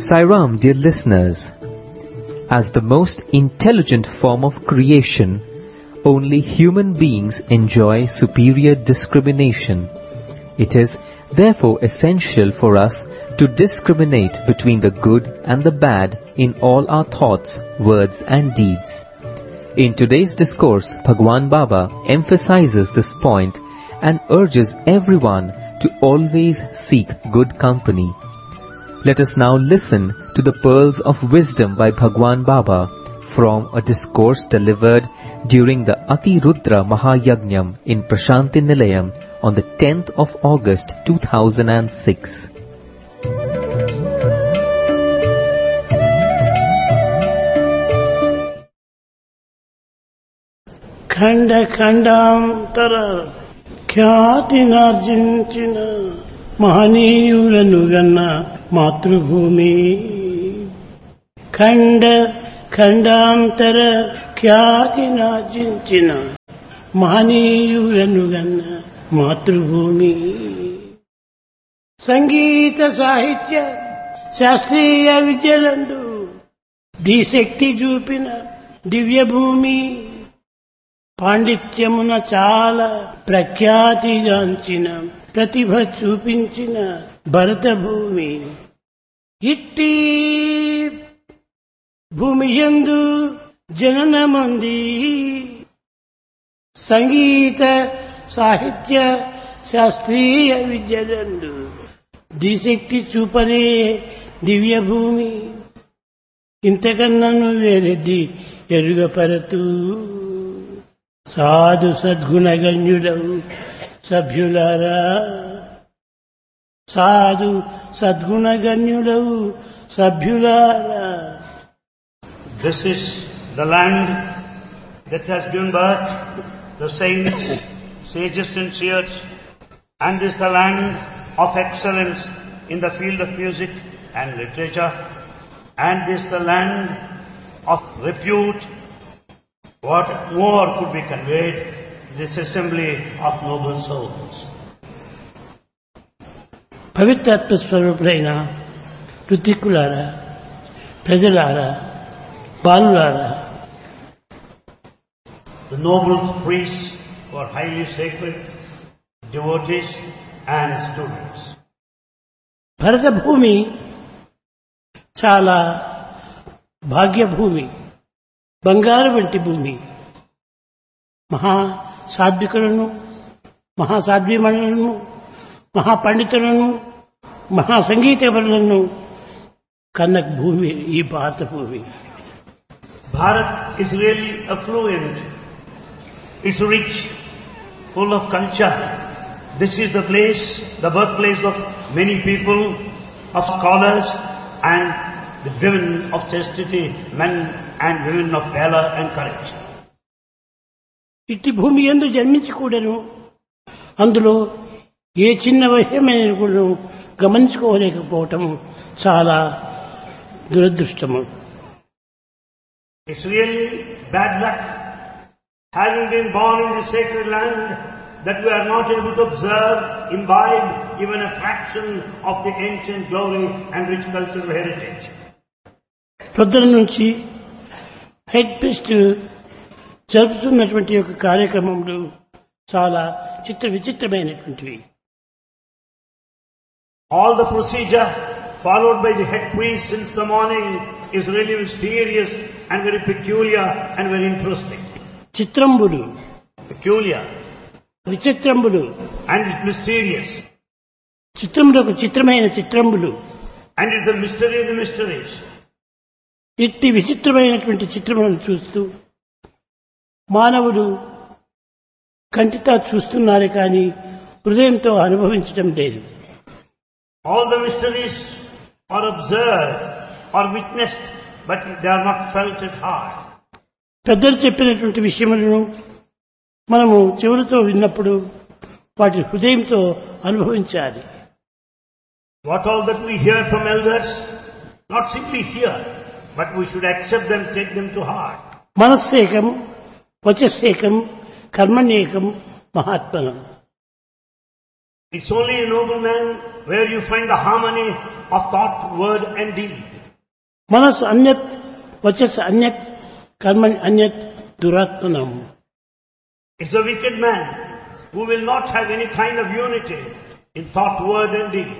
Sairam, dear listeners, as the most intelligent form of creation, only human beings enjoy superior discrimination. It is therefore essential for us to discriminate between the good and the bad in all our thoughts, words and deeds. In today's discourse, Bhagwan Baba emphasizes this point and urges everyone to always seek good company. Let us now listen to the pearls of wisdom by Bhagwan Baba from a discourse delivered during the Atirudra Mahayagnyam in Prashanti Nilayam on the 10th of August 2006. ఖండ ఖండాంతర ఖ్యాతినార్జించిన మహనీయులను గన్న మాతృభూమి. ఖండ ఖండాంతర ఖ్యాతినార్జించిన మహనీయులను గన్న మాతృభూమి. సంగీత సాహిత్య శాస్త్రీయ విద్యలందు దిశక్తి చూపిన దివ్యభూమి. పాండిత్యమున చాలా ప్రఖ్యాతిగాంచిన ప్రతిభ చూపించిన భరతభూమి. ఇట్టి భూమియందు జననమంది సంగీత సాహిత్య శాస్త్రీయ విద్యలందు దిశక్తి చూపనే దివ్యభూమి. ఇంతకన్నాను వేరేది ఎరుగపరతూ సాధు సద్గుణగణ్యులవు సభ్యులారా. సాధు సద్గుణగణ్యులవు సభ్యులారా. This is the land that has given birth to saints, sages and seers, and is the land of excellence in the field of music and literature, and is the land of repute. What more could be conveyed to this assembly of noble souls? పవిత్రాత్మ స్వరూపులైన ఋత్విక్కులారా, ప్రజలారా, బాలులారా. The noble priests who are highly sacred, devotees and students. భరతభూమి చాలా భాగ్యభూమి, బంగారు వంటి భూమి. మహా సాత్వికులను, మహాసాధ్వీమణులను, మహాపండితులను, మహాసంగీతపరులను కన్న భూమి ఈ భారత భూమి. Bharat is really affluent. It's rich, full of culture. This is the place, the birthplace of many people, of scholars and the women of chastity, men and women of valor and courage. ఇట్టి భూమి యందు జన్మించి కూడాను అందులో ఏ చిన్న విషయమైన కూడా గమనించుకోలేకపోవటం చాలా దురదృష్టము. It's really bad luck, having been born in this sacred land, that we are not able to observe, imbibe even a fraction of the ancient glory and rich cultural heritage. పొద్దున నుంచి హెడ్ ప్రీస్ట్ జరుపుతున్నటువంటి యొక్క కార్యక్రమములు చాలా విచిత్రమైనటువంటివి. All the procedure followed by the head priest since the morning is really mysterious and very peculiar and very interesting. చిత్రంబులు, Peculiar విచిత్రంబులు, and it's mysterious. చిత్రములకు చిత్రమైన చిత్రంబులు. And it's the mystery of the mysteries. ఇట్టి విచిత్రమైనటువంటి చిత్రములను చూస్తూ మానవుడు కంటితో చూస్తున్నారు కానీ హృదయంతో అనుభవించడం లేదు. All the mysteries are observed or witnessed, but they are not felt at heart. పెద్దలు చెప్పినటువంటి విషయములను మనము చెవులతో విన్నప్పుడు వాటి హృదయంతో అనుభవించాలి. What all that we hear from elders, not simply hear, but we should accept them, take them to heart. మనస్సేకం, వచస్సేకం, కర్మణ్యేకం, మహాత్మనం. It's only a noble man where you find the harmony of thought, word and deed. మనస్సు అన్యత్ వచస్ అన్యత్ కర్మ అన్యత్ దురాత్మనం. It's the wicked man who will not have any kind of unity in thought, word and deed.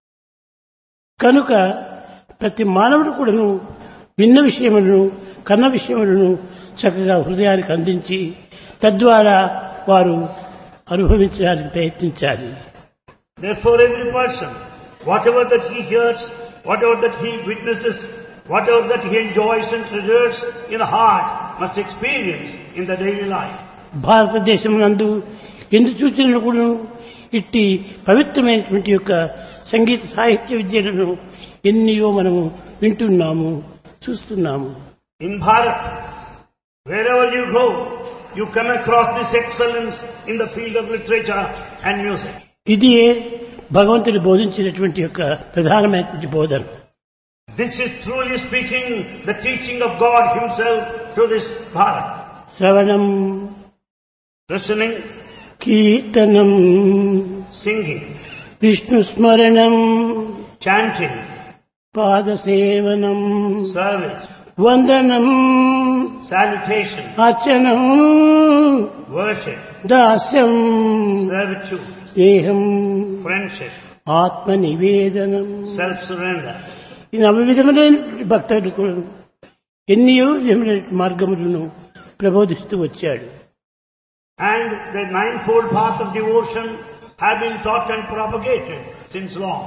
కనుక ప్రతి మానవుడు కూడాను విన్న విషయములను కన్న విషయములను చక్కగా హృదయానికి అందించి తద్వారా వారు అనుభవించడానికి ప్రయత్నించాలి. Therefore every person, whatever that he hears, whatever that he witnesses, whatever that he enjoys and treasures in the heart must experience in the daily life. భారతదేశం నందు ఎందు చూచినా కూడా ఇట్టి పవిత్రమైనటువంటి యొక్క సంగీత సాహిత్య విద్యలను ఎన్నియో మనము వింటున్నాము, చూస్తున్నాము. In Bharat, wherever you go, you come across this excellence in the field of literature and music. ఇది భగవంతుడు బోధించినటువంటి యొక్క ప్రధానమైనటువంటి బోధన. This is truly speaking the teaching of God Himself to this Bharat. శ్రవణం, Listening, కీర్తనం, singing, విష్ణు స్మరణం, chanting, పాదసేవనం, service, వందనం, salutation, అర్చనం, worship, దాస్యం, servitude, స్నేహం, friendship, ఆత్మ నివేదనం. self-surrender. ఈ నవవిధములైన భక్తుడు కూడా ఎన్నో విధములైన మార్గములను ప్రబోధిస్తూ వచ్చాడు. And the ninefold path of devotion have been taught and propagated since long.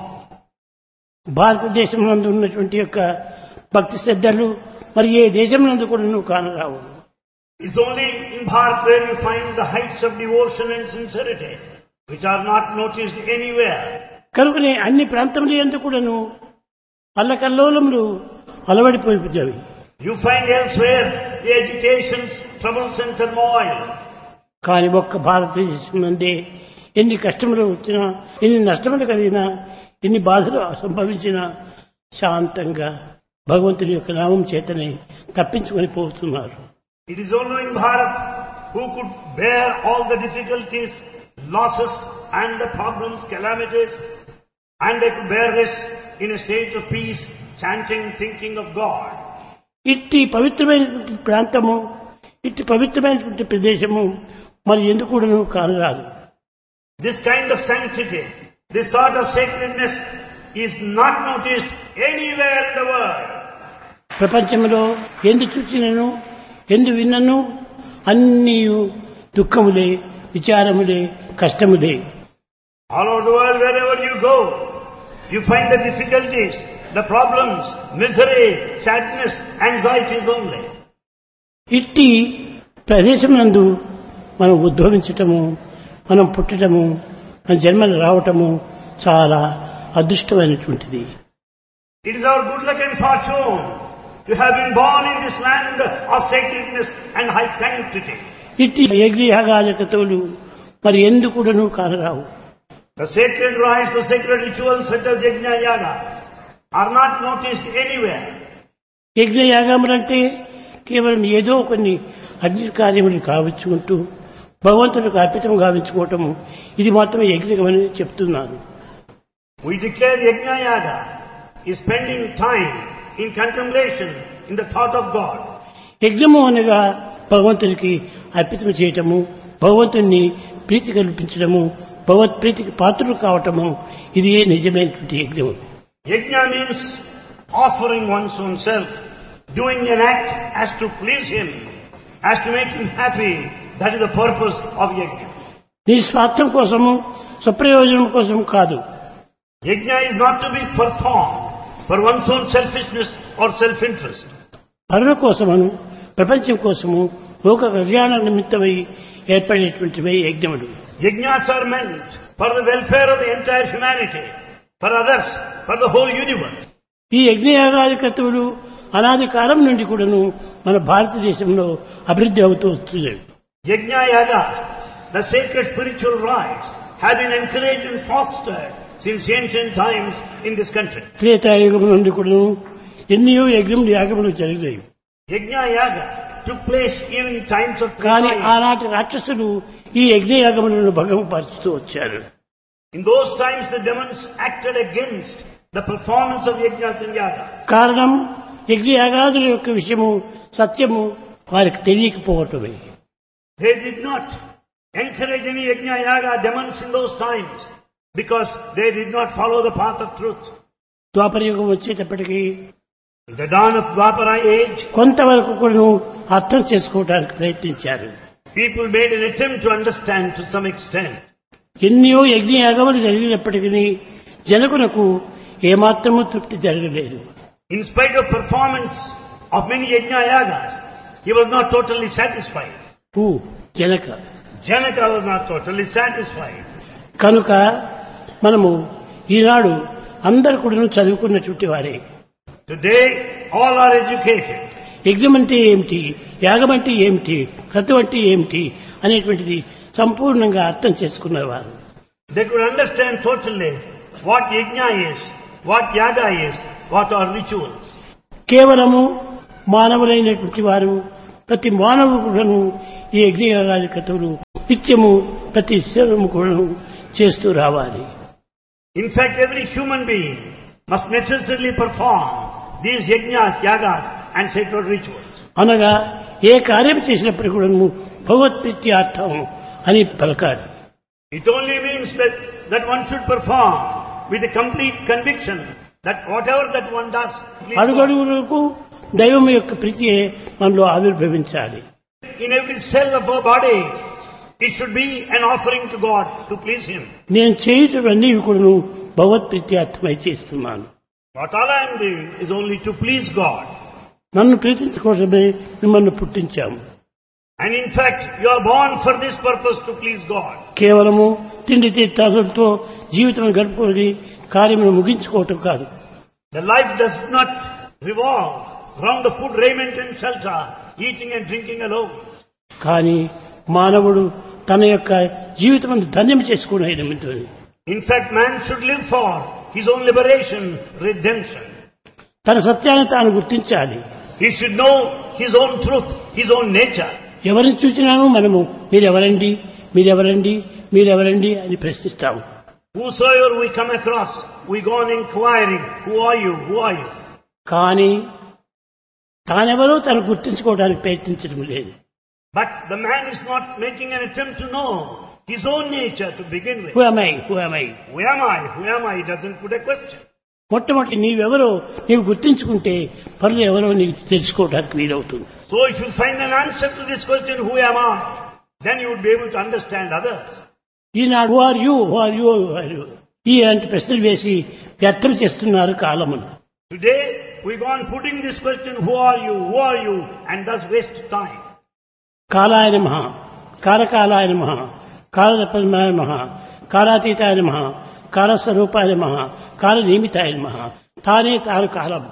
భారతదేశం నందు ఉన్నటువంటి యొక్క భక్తి శ్రద్ధలు మరి ఏ దేశం నందు కూడా నువ్వు కానరావు. It's only in Bharat where you find the heights of devotion and sincerity, which are not noticed anywhere. కనుకనే అన్ని ప్రాంతముల యందు కూడాను అల్లకల్లోలములు అలవడిపోయిపోయాయి. You find elsewhere the agitations, troubles and turmoil. కానీ ఒక్క భారతదేశం నందే ఎన్ని కష్టములు వచ్చినా, ఎన్ని నష్టములు కలిగినా, ఎన్ని బాధలు సంభవించినా శాంతంగా భగవంతుని యొక్క నామం చేతనే తప్పించుకొని పోతున్నారు. It is only in Bharat who could bear all the difficulties, losses and the problems, calamities, and they could bear this in a state of peace, chanting, thinking of God. ఇట్టి పవిత్రమైనటువంటి ప్రాంతము, ఇట్టి పవిత్రమైనటువంటి ప్రదేశము మరి ఎందుకు కూడాను కానరాదు. This kind of sanctity, this sort of sacredness is not noticed anywhere in the world. ప్రపంచంలో ఎందు చూచినను ఎందు విన్నను అన్నీ దుఃఖములే, విచారములే, కష్టములే. All over the world, wherever you go, you find the difficulties, the problems, misery, sadness, anxieties only. ఇట్టి ప్రదేశం నందు మనం ఉద్భవించటము, మనం పుట్టటము, మన జన్మలు రావటము చాలా అదృష్టమైనటువంటిది. It is our good luck and fortune to have been born in this land of sacredness and high sanctity. ఇట్టి యజ్ఞయాగాలకతోలు మరి ఎందుకు కూడాను కానరావు. The sacred rites, the sacred rituals such as Yajna Yaga are not noticed anywhere. యజ్ఞయాగములంటే కేవలం ఏదో కొన్ని అగ్ని కార్యములు కావించుకుంటూ భగవంతుడికి అర్పితం గావించుకోవటము, ఇది మాత్రమే యజ్ఞమని చెప్తున్నారు. We declare Yajna Yaga is spending time in contemplation, in the thought of God. యజ్ఞము అనగా భగవంతునికి అర్పితం చేయటము, భగవంతుని ప్రీతి కల్పించడము, భగవత్ ప్రీతికి పాత్రలు కావటము, ఇది నిజమైనటువంటి యజ్ఞము. Yajna means offering one's own self, doing an act as to please Him, as to make Him happy. That is the purpose of Yajna. నీ స్వార్థం కోసము, స్వప్రయోజనం కోసం కాదు. Yajna is not to be performed for one's own selfishness or self-interest. పరుల కోసమును, ప్రపంచం కోసము, లోక కళ్యాణ నిమిత్తమై ఏర్పడేటువంటివే యజ్ఞములు. Yajnas are meant for the welfare of the entire humanity, for others, for the whole universe. ఈ యజ్ఞయాగాది క్రతువులు అనాది కాలం నుండి కూడాను మన భారతదేశంలో అభివృద్ధి అవుతూ వస్తున్నాయి. Yajna Yaga, the sacred spiritual rites, have been encouraged and fostered since ancient times in this country. Treta Yuga నుండి కూడాను ఎన్నో యజ్ఞములు యాగములు జరిగాయి. Yajna Yaga took place even in times of కానీ Treta. ఆనాటి రాక్షసులు ఈ యజ్ఞయాగములను భంగపరుస్తూ వచ్చారు. In those times the demons acted against the performance of yajnas and yagas. కారణం యజ్ఞయాగాదుల యొక్క విషయము సత్యము వారికి తెలియకపోవటమే. They did not encourage any yajna yaga demons in those times because they did not follow the path of truth. ద్వాపరయుగం వచ్చేటప్పటికి In the dawn of Dwapara age, కొంతవరకు కూడా అర్థం చేసుకోవడానికి ప్రయత్నించారు. people made an attempt to understand to some extent. ఎన్నో యజ్ఞయాగములు జరిగినప్పటికీ జనకునకు ఏమాత్రము తృప్తి జరగలేదు. In spite of performance of many yajna yagas, he was not totally satisfied. Janaka Janaka was not totally satisfied. కనుక మనము ఈనాడు అందరు కూడా చదువుకున్నటువంటి వారే. Today, all are educated. యజ్ఞం అంటే ఏమిటి, యాగం అంటే ఏమిటి, క్రతువు అంటే ఏమిటి అనేటువంటిది సంపూర్ణంగా అర్థం చేసుకున్నవారు. They could understand totally what yajna is, what yaga is, what are rituals. కేవలము మానవులైనటువంటి వారు ప్రతి మానవులను ఈ యజ్ఞయాగాది క్రతువులు నిత్యము ప్రతి శరీరము కూడా చేస్తూ రావాలి. In fact, every human being must necessarily perform these yajnas, yagas and sacred rituals. అనగా ఏ కార్యం చేసినప్పుడు కూడా భగవత్ప్రీత్యార్థం అని పలకాలి. It only means that one should perform with a complete conviction that whatever that one does, please God. అడుగడుగులకు దైవం యొక్క ప్రీతియే మనలో ఆవిర్భవించాలి. In every cell of our body, it should be an offering to God to please Him. నేను చేయటవన్నీ కూడా భగవత్ప్రీత్యార్థమై చేస్తున్నాను. What all I am doing is only to please God. నన్ను ప్రీతించుకోవడమే మిమ్మల్ని పుట్టించాము. And in fact, you are born for this purpose to please God. కేవలము తిండి తీర్థాలతో జీవితం గడుపుకొని కార్యమును ముగించుకోవటం కాదు. The life does not revolve around the food, raiment and shelter, eating and drinking alone. కానీ మానవుడు తన యొక్క జీవితం ధన్యం చేసుకునే నిమిత్తమే. In fact, man should live for his own liberation, redemption. తన సత్యాన్ని తాను గుర్తించాలి. He should know his own truth, his own nature. ఎవరిని చూసినాను మనము మీరెవరండి, మీరెవరండి, మీరెవరండి అని ప్రశ్నిస్తాము. Whosoever we come across, we go on inquiring, who are you, who are you? కానీ తానెవరో తను గుర్తించుకోవడానికి ప్రయత్నించడం లేదు. But the man is not making an attempt to know his own nature to begin with. Who am I? Who am I? Who am I? Who am I? He doesn't put a question. మొట్టమొదటి నీవెవరో నీవు గుర్తించుకుంటే పనులు ఎవరో నీకు తెలుసుకోవడానికి వీలవుతుంది. So if you find an answer to this question, who am I? Then you would be able to understand others. Eenadu who are you, who are you, who are you ఈ అంటే ప్రశ్నలు వేసి వ్యర్థం చేస్తున్నారు కాలమును. Today we go on putting this question, who are you, and thus waste time. కాలాయ నమః, కాలకాలాయ నమః, కాలపద్మాయ నమః, కాలాతీతాయ నమః, కాలస్వరూపాయ నమః, కాలనియమితాయ నమః. తానే తాను కాలం.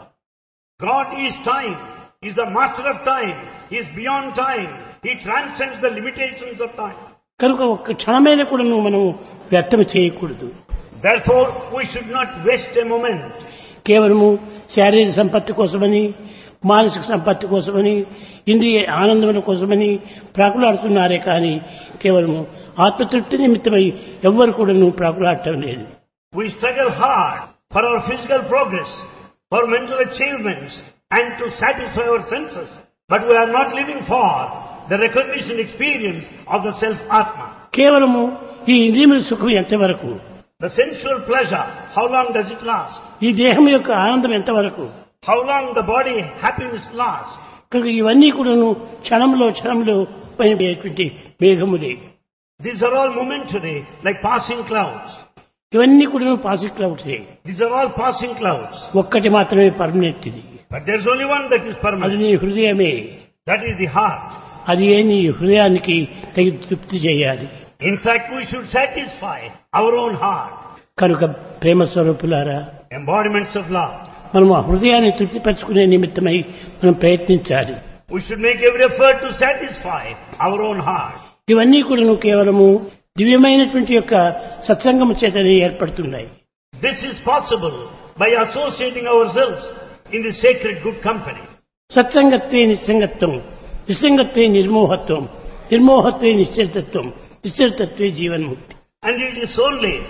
God is time. He is the master of time. He is beyond time. He transcends the limitations of time. కనుక ఒక్క క్షణమైన కూడా మనం వ్యర్థం చేయకూడదు. Therefore, we should not waste a moment. కేవలము శారీరక సంపత్తి కోసమని, మానసిక సంపత్తి కోసమని, ఇంద్రియ ఆనందముల కోసమని ప్రాకులాడుతున్నారే కానీ కేవలము ఆత్మతృప్తి నిమిత్తమై ఎవ్వరు కూడా ప్రాకులాడటం లేదు. We struggle hard for our physical progress, for mental achievements, and to satisfy our senses. But we are not living for the recognition experience of the self-atma. కేవలము ఈ ఇంద్రియముల సుఖం ఎంతవరకు, The sensual pleasure, how long does it last? ఈ దేహం యొక్క ఆనందం ఎంతవరకు, How long the body happiness lasts? కనుక ఇవన్నీ కూడాను క్షణంలో పోయేటువంటి మేఘములే. These are all momentary, like passing clouds. ఇవన్నీ కూడా positive క్లౌడ్సే. These are all passing clouds. ఒక్కటి మాత్రమే పర్మనెంట్ ఇది. But there is only one that is అది permanent. నీ హృదయమే. That is the heart. అది ఏ నీ హృదయానికి తగిన తృప్తి చేయాలి. In fact, we should satisfy our own heart. కనుక ప్రేమ స్వరూపులారా, Embodiments of love. మనం ఆ హృదయాన్ని తృప్తిపరచుకునే నిమిత్తమై మనం ప్రయత్నించాలి. We should make every effort to satisfy our own heart. ఇవన్నీ కూడా కేవలము దివ్యమైనటువంటి యొక్క సత్సంగము చేతనే ఏర్పడుతున్నాయి. This is possible by associating ourselves in the sacred good company. సత్సంగత్వే నిస్సంగత్వం, నిస్సంగత్వే నిర్మోహత్వం, నిర్మోహత్వే నిశ్చలతత్వం, నిశ్చలతత్వే జీవన్ముక్తి. And it is only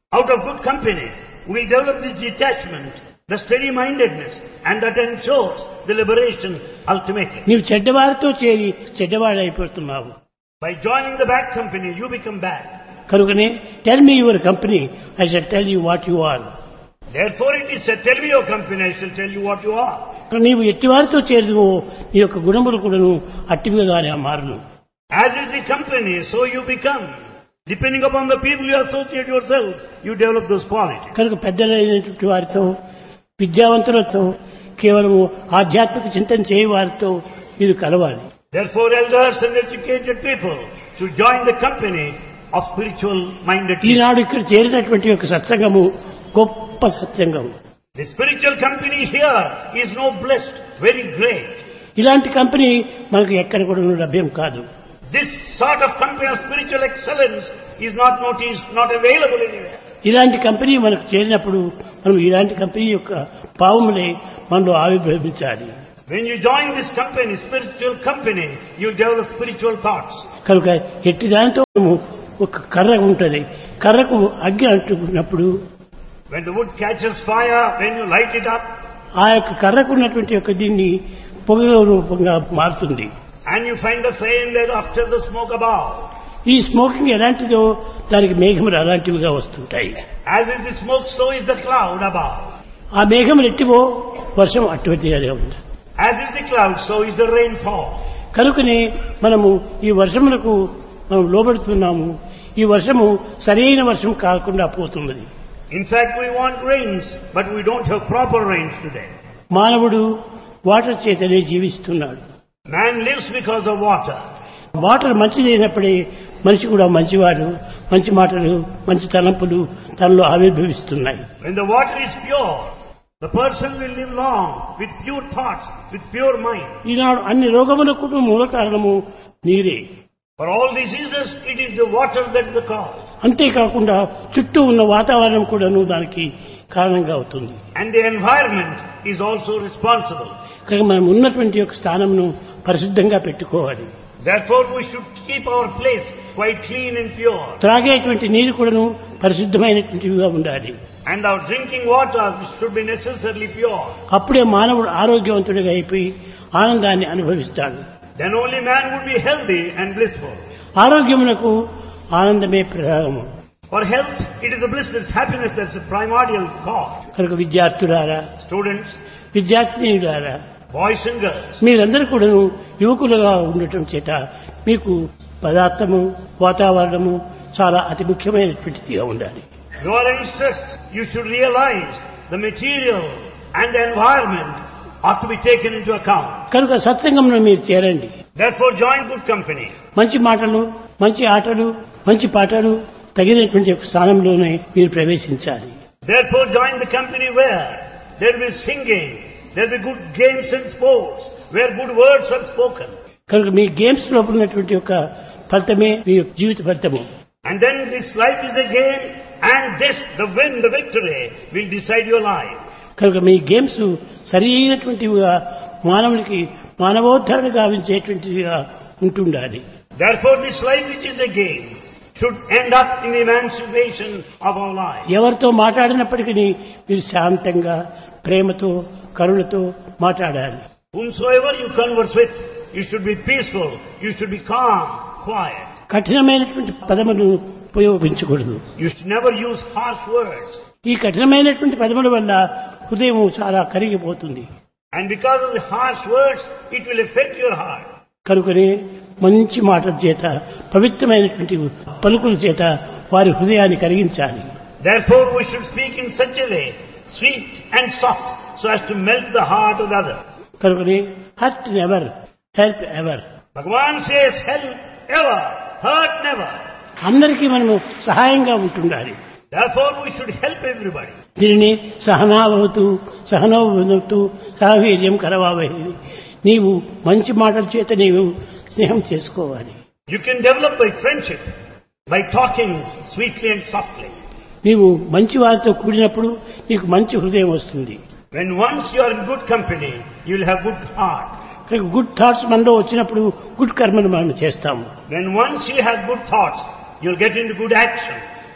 Out of good company, we develop this detachment, the steady-mindedness, and that ensures the liberation ultimately. నీవు చెడ్డవారితో చేరి చెడ్డవాడైపోతున్నావు. By joining the bad company, you become bad. కనుకనే tell me your company, I shall tell you what you are. Therefore it is said, tell me your company, I shall tell you what you are. నీవు ఎట్టివారితో చేరువో నీ యొక్క గుణములు కూడాను అట్టివిగానే మారును. As is the company, so you become. Depending upon the people you associate yourself, you develop those qualities. కనుక పెద్దలైనటువంటి వారితో, విద్యావంతులతో, కేవలము ఆధ్యాత్మిక చింతన చేయ వారితో మీరు కలవాలి. Therefore elders and educated people should join the company of spiritual minded people. ఈనాడు ఇక్కడ చేరినటువంటి యొక్క సత్సంగము గొప్ప సత్సంగం. The spiritual company here is no blessed, very great. ఇలాంటి కంపెనీ మనకు ఎక్కడ కూడా లభ్యం కాదు. This sort of company of spiritual excellence is not noticed, not available anywhere. ఇలాంటి కంపెనీ మనకు చేరినప్పుడు మనం ఇలాంటి కంపెనీ యొక్క భావములే మనలో ఆవిర్భవించాలి. When you join this company, spiritual company, you develop spiritual thoughts. కనుక ఎట్టి దానితో ఒక కర్ర ఉంటుంది. కర్రకు అగ్గి అంటుకున్నప్పుడు When the wood catches fire, when you light it up, ఆ యొక్క కర్రకు ఉన్నటువంటి యొక్క దీన్ని పొగ రూపంగా మారుతుంది. and you find the flame there after the smoke above. ఈ స్మోకింగ్ ఎలాంటిదో దానికి మేఘములు అలాంటివిగా వస్తుంటాయి. As is the smoke, so is the cloud above. ఆ మేఘములు ఎట్టివో వర్షం అటువంటిగా ఉంది. As is the cloud, so is the rainfall. కనుకనే మనము ఈ వర్షములకు మనం లోబడుతున్నాము. ఈ వర్షము సరైన వర్షం కాకుండా పోతున్నది. In fact, we want rains, but we don't have proper rains today. మానవుడు వాటర్ చేతనే జీవిస్తున్నాడు. Man lives because of water. Water మంచిదైనప్పుడే మనిషి కూడా మంచివాడు, మంచి మాటలు, మంచి తలంపులు తనలో ఆవిర్భవిస్తున్నాయి. When the water is pure, the person will live long with pure thoughts, with pure mind. ఈనాడు అన్ని రోగములకు మూల కారణము నీరే. For all diseases, it is the water that is the cause. అంతేకాకుండా చుట్టూ ఉన్న వాతావరణం కూడాను దానికి కారణంగా అవుతుంది. And the environment is also responsible. కనుక మనం ఉన్నటువంటి యొక్క స్థానంను పరిశుద్ధంగా పెట్టుకోవాలి. Therefore, we should keep our place quite clean and pure. త్రాగేటువంటి నీరు కూడాను పరిశుద్ధమైనటువంటివిగా ఉండాలి. And our drinking water should be necessarily pure. అప్పుడే మానవుడు ఆరోగ్యవంతుడిగా అయిపోయి ఆనందాన్ని అనుభవిస్తాడు. Then only man would be healthy and blissful. ఆరోగ్యమునకు ఆనందమే ప్రధానము. For health, it is a bliss, it's happiness that's the primordial cause. కనుక విద్యార్థులారా, Students, విద్యార్థినీయులారా, boys and girls, మీరందరూ కూడాను యువకులుగా ఉండటం చేత మీకు పదార్థము, వాతావరణము చాలా అతి ముఖ్యమైనటువంటిదిగా ఉండాలి. you are youngsters, you should realize the material and the environment ought to be taken into account. కనుక సత్సంగంలో మీరు చేరండి. Therefore, join good company. మంచి మాటలు, మంచి ఆటలు, మంచి పాటలు తగినటువంటి ఒక స్థానంలోనే మీరు ప్రవేశించాలి. Therefore, join the company where there will be singing, there will be good games and sports, where good words are spoken. కనుక మీ గేమ్స్ లోపల ఉన్నటువంటి ఒక ఫలితమే మీ యొక్క జీవిత ఫలితము. And then this life is a game, and this, the win, the victory, will decide your life. కనుక మీ games సరైనటువంటివిగా మానవునికి మానవోద్ధరణ గావించేటువంటిదిగా ఉంటుండాలి. Therefore, this life which is a game should end up in the emancipation of our life. ఎవరితో మాట్లాడినప్పటికీ మీరు శాంతంగా, ప్రేమతో, కరుణతో మాట్లాడాలి. Whomsoever you converse with, you should be peaceful, you should be calm, quiet. కఠినమైనటువంటి పదములు ఉపయోగించకూడదు. You should never use harsh words. ఈ కఠినమైనటువంటి పదముల వల్ల హృదయం చాలా కరిగిపోతుంది. And because of the harsh words, it will affect your heart. కనుకనే మంచి మాటల చేత, పవిత్రమైనటువంటి పలుకుల చేత వారి హృదయాన్ని కరిగించాలి. Therefore, we should speak in such a way, sweet and soft, so as to melt the heart of the other. కనుకనే hurt never, help ever. Bhagavan says, help ever, hurt never. అందరికీ మనము సహాయంగా ఉంటుండాలి. Therefore, we should help everybody. దీనిని సహనావతు, సహనోవతు, సహవీర్యం కరవావహి. నీవు మంచి మాటల చేత నీవు స్నేహం చేసుకోవాలి. You can develop by friendship, by talking sweetly and softly. నీవు మంచి వారితో కూడినప్పుడు నీకు మంచి హృదయం వస్తుంది. When once you are in good company, you will have good heart. Good thoughts మనలో వచ్చినప్పుడు గుడ్ కర్మను మనం చేస్తాము. When once you have good thoughts, you'll get into good action.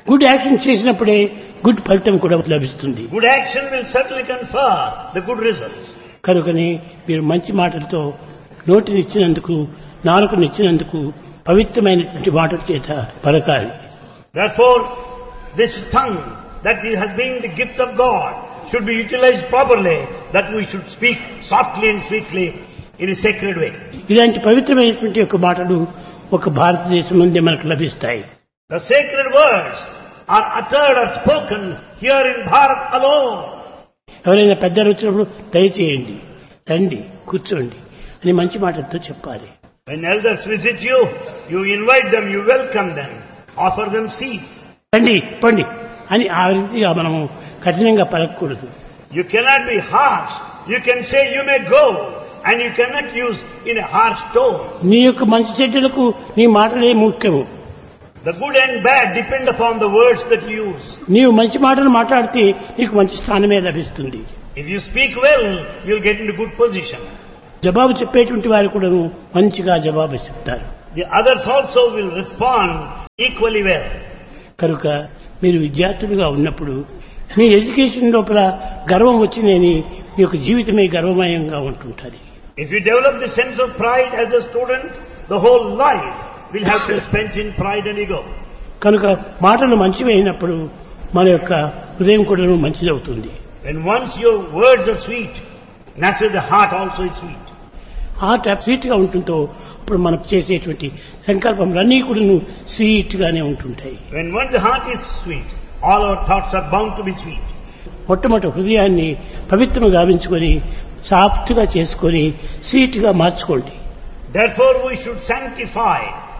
Good action చేసినప్పుడే గుడ్ ఫలితం కూడా లభిస్తుంది. Good action will certainly confer the good results. కనుకని మీరు మంచి మాటలతో నోటినిచ్చినందుకు నాలుకనిచ్చినందుకు పవిత్రమైనటువంటి మాటల చేత పలకాలి. Therefore, this tongue that has been the gift of God should be utilized properly, that we should speak softly and sweetly in a sacred way. ఇలాంటి పవిత్రమైనటువంటి యొక్క మాటలు ఒక భారతదేశం నుండి మనకు లభిస్తాయి. The sacred words are uttered or spoken here in Bharat alone. ఎవరైనా పెద్దలు వచ్చినప్పుడు దయచేయండి, రండి, కూర్చోండి అని మంచి మాటలతో చెప్పాలి. When elders visit you, you invite them, you welcome them, offer them seats. రండి, పండి అని ఆ రీతిగా మనము కఠినంగా పలకకూడదు. You cannot be harsh. You can say you may go, and you cannot use in a harsh tone. నీ యొక్క మంచి చెడ్డలకు నీ మాటలే ముఖ్యము. The good and bad depend upon the words that you use. నీవు మంచి మాటలు మాట్లాడితే నీకు మంచి స్థానమే లభిస్తుంది. If you speak well, you'll get into good position. జవాబు చెప్పేటువంటి వారు కూడా మంచిగా జవాబు చెప్తారు. The others also will respond equally well. కనుక మీరు విద్యార్థులుగా ఉన్నప్పుడు మీ ఎడ్యుకేషన్ లోపల గర్వం వచ్చిందని మీ యొక్క జీవితమే గర్వమయంగా ఉంటుంటుంది. If you develop the sense of pride as a student, the whole life will have to be spent in pride and ego. కనుక మాటలు మంచివి అయినప్పుడు మన యొక్క హృదయం కూడా మంచిదవుతుంది. When once your words are sweet, naturally the heart also is sweet. Heart sweet గా ఉంటుందో అప్పుడు మనం చేసేటువంటి సంకల్పములన్నీ కూడా స్వీట్ గానే ఉంటుంటాయి. When once the heart is sweet, all our thoughts are bound to be sweet. మొట్టమొదటి హృదయాన్ని పవిత్రంగా గావించుకొని సాఫ్ట్ గా చేసుకొని స్వీట్ గా మార్చుకోండి. Therefore we should sanctify,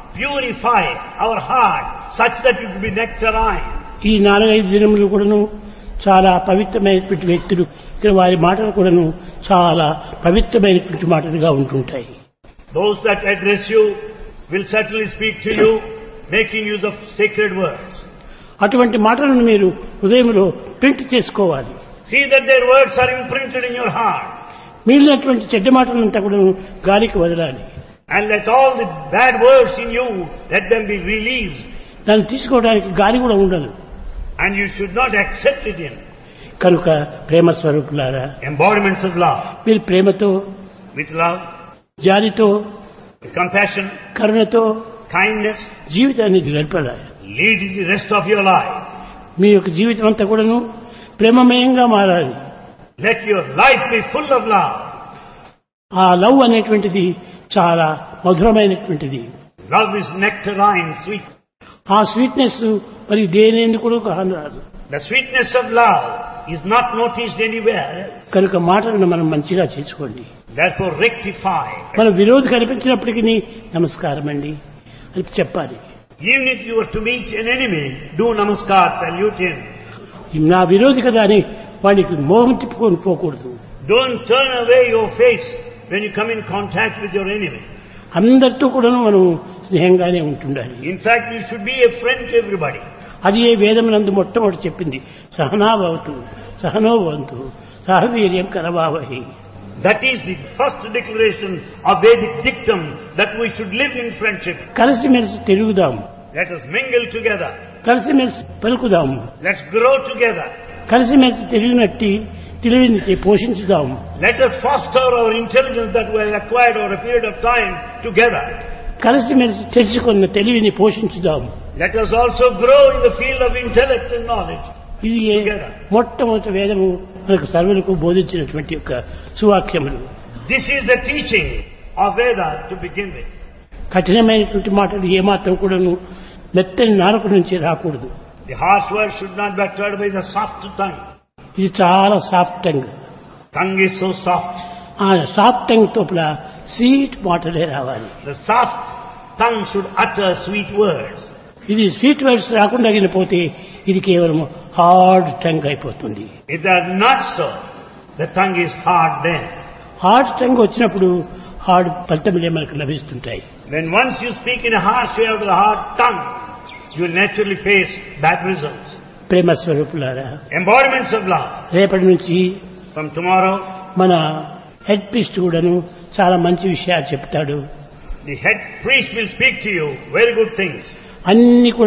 purify our heart such that it will be nectarine. ఈ 4-5 దినములు కూడాను చాలా పవిత్రమైనటువంటి వ్యక్తులు ఇక్కడ వారి మాటలు కూడాను చాలా పవిత్రమైనటువంటి మాటలుగా ఉంటుంటాయి. Those that address you will certainly speak to you, making use of sacred words. అటువంటి మాటలను మీరు హృదయంలో ప్రింట్ చేసుకోవాలి. See that their words are imprinted in your heart. మిగిలినటువంటి చెడ్డ మాటలంతా కూడా గాలికి వదలాలి. And let all the bad words in you, let them be released. దాన్ని తీసుకోవడానికి గాలి కూడా ఉండదు. And you should not accept it in. కనుక ప్రేమ స్వరూపులారా, Embodiments of love. మీరు ప్రేమతో, With love, జాలితో, with compassion, కరుణతో kindness, జీవితాన్ని గడపాలి. lead the rest of your life. మీ యొక్క జీవితం అంతా కూడాను ప్రేమమయంగా మారాలి. Let your life be full of love. ఆ లవ్ అనేటువంటిది చాలా మధురమైనటువంటిది. Love is nectarine, sweet. ఆ స్వీట్నెస్ మరి దేనేందుకు కూడా కానరాదు. The sweetness of love is not noticed anywhere. కనుక మాటలను మనం మంచిగా చేసుకోండి. Therefore rectify. మన విరోధి కనిపించినప్పటికీ నమస్కారం అండి అని చెప్పాలి. Even if you were to meet an enemy, do namaskar, salute him. నా విరోధి కదా అని వాడికి మోహం తిప్పుకొని పోకూడదు. Don't turn away your face when you come in contact with your enemy. అందరితో కూడా మనం స్నేహంగానే ఉంటుండాలి. In fact, you should be a friend to everybody. అది ఏ వేదమునందు మొట్టమొదటి చెప్పింది, సహనాభవతు సహనోభవంతు సహవీర్యం కరవావహి. That is the first declaration of Vedic dictum, that we should live in friendship. కలిసిమెలిసి తిరుగుదాం, Let us mingle together. కలిసిమెలిసి పలుకుదాము, Let's grow together. కలిసిమెలిసి తెలివిని పోషించుదాం. Let us foster our intelligence that we have acquired over a period of time together. కలిసిమెలిసి తెలుసుకున్న తెలివిని పోషించుదాం. Let us also grow in the field of intellect and knowledge. ఇది మొట్టమొదటి వేదము మనకు సర్వులకు బోధించినటువంటి యొక్క సువాక్యములు. This is the teaching of Veda to begin with. కఠినమైనటువంటి మాటలు ఏమాత్రం కూడాను మెత్తని నాలుక నుంచి రాకూడదు. The harsh words should not be uttered by the soft tongue. ఇది చాలా soft tongue. Tongue is so soft. ఆ సాఫ్ట్ టంగ్ తోపల స్వీట్ మాటలే రావాలి. The soft tongue should utter sweet words. ఇది స్వీట్ వర్డ్స్ రాకుండా పోతే ఇది కేవలం హార్డ్ టంగ్ అయిపోతుంది. If they are not so, the tongue is hard then. Hard tongue వచ్చినప్పుడు హార్డ్ ఫలితములే మనకు లభిస్తుంటాయి. When once you speak in a harsh way with a hard tongue, you will naturally face bad results. ప్రేమ స్వరూపులారా, Embodiments of love. రేపటి నుంచి From tomorrow, మన head priest కూడాను చాలా మంచి విషయాలు చెప్తాడు. the head priest will speak to you very good things. అన్ని కూడాను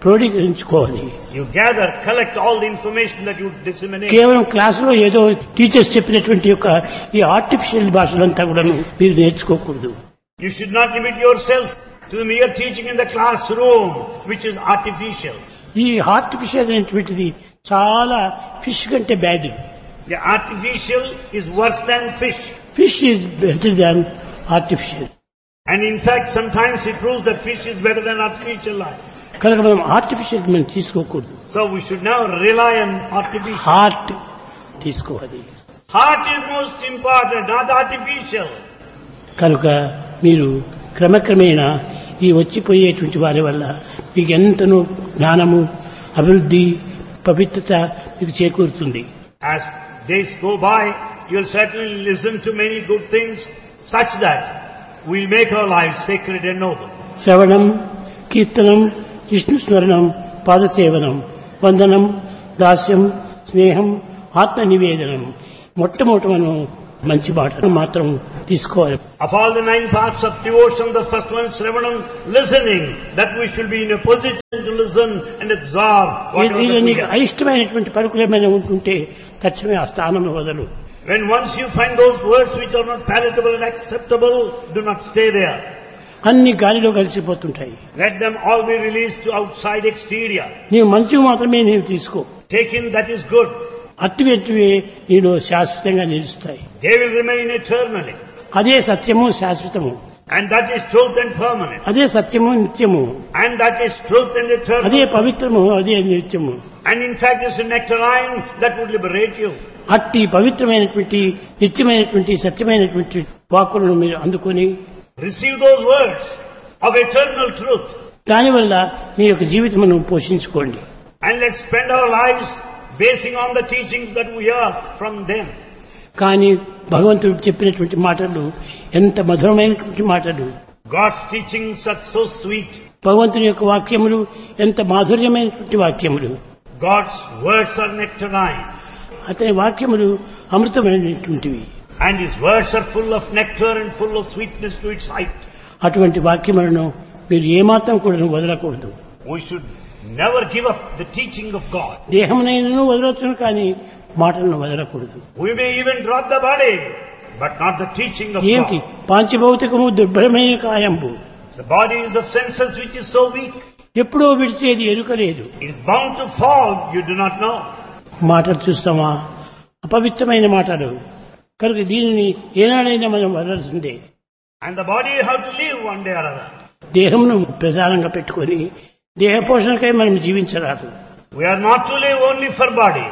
క్రోడీకరించుకోవాలి. You gather, collect all the information that you disseminate. కేవలం క్లాసులో ఏదో టీచర్స్ చెప్పినటువంటి యొక్క ఈ ఆర్టిఫిషియల్ భాషలంతా కూడా మీరు నేర్చుకోకూడదు. You should not limit yourself to the mere teaching in the classroom, which is artificial. ఈ ఆర్టిఫిషియల్ అనేటువంటిది చాలా ఫిష్ కంటే bad. The artificial is worse than fish. Fish is better than artificial. And in fact, sometimes it proves that fish is better than artificial life. కనుక మనం artificial మనం తీసుకోకూడదు. So we should now rely on artificial. Heart తీసుకోవాలి. Heart is most important, not artificial. కనుక మీరు క్రమక్రమేణా ఈ వచ్చిపోయేటువంటి వారి వల్ల మీకు ఎంతనో జ్ఞానము, అభివృద్ధి, పవిత్రత మీకు చేకూరుతుంది. As days go by, you'll certainly listen to many good things such that we'll make our lives sacred and noble. శ్రవణం, కీర్తనం, విష్ణు స్మరణం, పాదసేవనం, వందనం, దాస్యం, స్నేహం, ఆత్మ నివేదనం. మొట్టమొదటి మనం మంచి మాటను మాత్రం తీసుకోవాలి. Of all the 9 parts of devotion, the first one, Shravanam, listening, that we should be in a position to listen and absorb whatever ఇది that we నీకు hear. అయిష్టమైనటువంటి పలుకులు ఏమైనా ఉంటుంటే తక్షణమే ఆ స్థానం వదలు. When once you find those words which are not palatable and acceptable, do not stay there. అన్ని గాలిలో కలిసిపోతుంటాయి. Let them all be released to outside exterior. నీవు మంచివి మాత్రమే నీవు తీసుకో. Take in that is good. అట్టివెట్టివే నీలో శాశ్వతంగా నిలుస్తాయి. They will remain eternally. అదే సత్యము, శాశ్వతము. And that is truth and permanent. అదే సత్యము, నిత్యము. And that is truth and eternal. అదే పవిత్రము, అదే నిత్యము. And in fact it's a nectarine that would liberate you. అట్టి పవిత్రమైనటువంటి, నిత్యమైనటువంటి, సత్యమైనటువంటి వాక్కులను మీరు అందుకొని Receive those words of eternal truth. దానివల్ల మీ యొక్క జీవితమును పోషించుకోండి. And let's spend our lives basing on the teachings that we hear from them. కానీ భగవంతుడు చెప్పినటువంటి మాటలు ఎంత మధురమైనటువంటి మాటలు. God's teachings are so sweet. భగవంతుని యొక్క వాక్యములు ఎంత మాధుర్యమైనటువంటి వాక్యములు. God's words are nectarine. అతని వాక్యములు అమృతమైనటువంటివి. And His words are full of nectar and full of sweetness to its height. అటువంటి వాక్యములను మీరు ఏమాత్రం కూడా వదలకూడదు. We should never give up the teaching of God. దేహమునైనను వదలొచ్చును కానీ మాటలను వదలకూడదు. We may even drop the body, but not the teaching of ఏంటి God. పాంచభౌతికము దుర్భరమైన కాయంబు. The body is of senses which is so weak. ఎప్పుడో విడిచేది ఎరుక లేదు. It is bound to fall, you do not know. మాటలు చూస్తామా అపవిత్రమైన మాటలు. కనుక దీనిని ఏనాడైనా మనం వదలాల్సిందే. And the body have to live one day or other. దేహమును ప్రధానంగా పెట్టుకొని దేహ పోషణకై మనం జీవించరాదు. We are not to live only for body,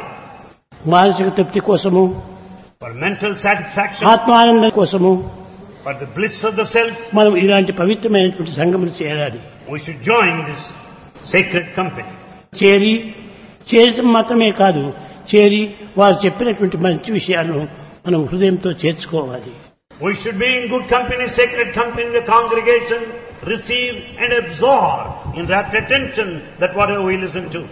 మానసిక తృప్తి కోసము, for mental satisfaction, ఆత్మానందం కోసము for the bliss of the self. మనం ఇలాంటి పవిత్రమైనటువంటి సంఘములు చేరాలి. We should join this sacred company. చేరటం మాత్రమే కాదు, చేరి వారు చెప్పినటువంటి మంచి విషయాలను మనం హృదయంతో చేర్చుకోవాలి. We should be in good company, sacred company in the congregation, receive and absorb in rapt attention that whatever we listen to.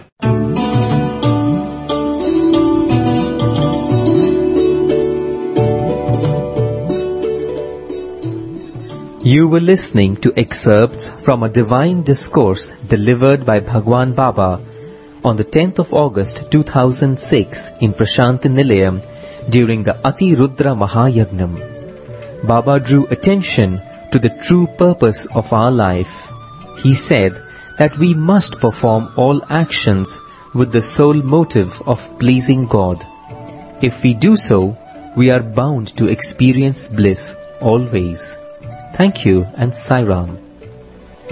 You were listening to excerpts from a divine discourse delivered by Bhagwan Baba on the 10th of August 2006 in Prashanti Nilayam during the Ati Rudra Mahayagnam. Baba drew attention to the true purpose of our life. He said that we must perform all actions with the sole motive of pleasing God. If we do so, we are bound to experience bliss always. Thank you and Sai Ram.